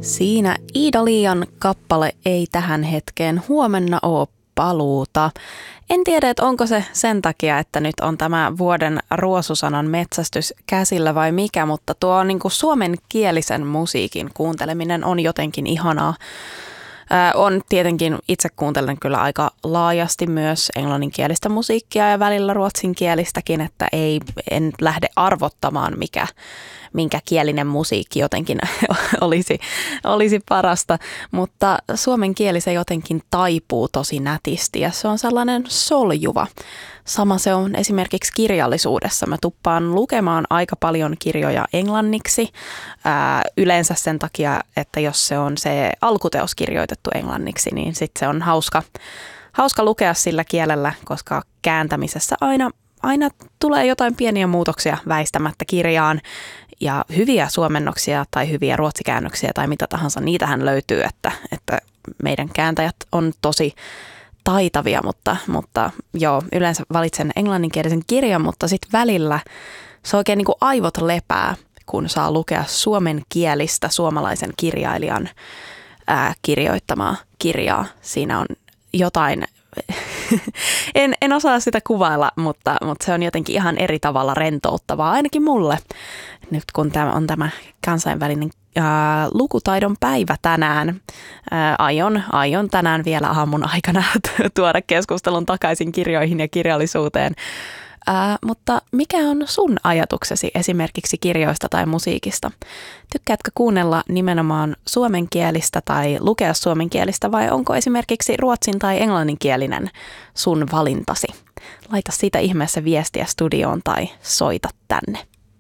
Siinä Iida Liian kappale Ei tähän hetkeen huomenna oo paluuta. En tiedä, että onko se sen takia, että nyt on tämä vuoden ruosusanan metsästys käsillä vai mikä, mutta tuo niin kuin suomenkielisen musiikin kuunteleminen on jotenkin ihanaa. On tietenkin, itse kuuntelen kyllä aika laajasti myös englanninkielistä musiikkia ja välillä ruotsinkielistäkin, että en lähde arvottamaan minkä kielinen musiikki jotenkin olisi parasta, mutta suomen kieli se jotenkin taipuu tosi nätisti ja se on sellainen soljuva. Sama se on esimerkiksi kirjallisuudessa. Mä tuppaan lukemaan aika paljon kirjoja englanniksi, yleensä sen takia, että jos se on se alkuteos kirjoitettu englanniksi, niin sitten se on hauska lukea sillä kielellä, koska kääntämisessä aina tulee jotain pieniä muutoksia väistämättä kirjaan ja hyviä suomennoksia tai hyviä ruotsikäännöksiä tai mitä tahansa, niitähän löytyy, että meidän kääntäjät on tosi taitavia, mutta joo, yleensä valitsen englanninkielisen kirjan, mutta sitten välillä se oikein niin kuin aivot lepää, kun saa lukea suomenkielistä suomalaisen kirjailijan kirjoittamaa kirjaa. Siinä on jotain, en osaa sitä kuvailla, mutta se on jotenkin ihan eri tavalla rentouttavaa, ainakin mulle. Nyt kun tämä on tämä kansainvälinen lukutaidon päivä tänään, aion tänään vielä aamun aikana tuoda keskustelun takaisin kirjoihin ja kirjallisuuteen. Mutta mikä on sun ajatuksesi esimerkiksi kirjoista tai musiikista? Tykkäätkö kuunnella nimenomaan suomenkielistä tai lukea suomenkielistä vai onko esimerkiksi ruotsin tai englanninkielinen sun valintasi? Laita siitä ihmeessä viestiä studioon tai soita tänne.